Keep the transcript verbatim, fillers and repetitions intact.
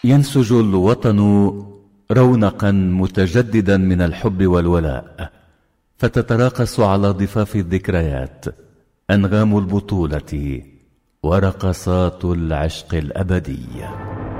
ينسج الوطن رونقا متجددا من الحب والولاء، فتتراقص على ضفاف الذكريات أنغام البطولة ورقصات العشق الأبدي.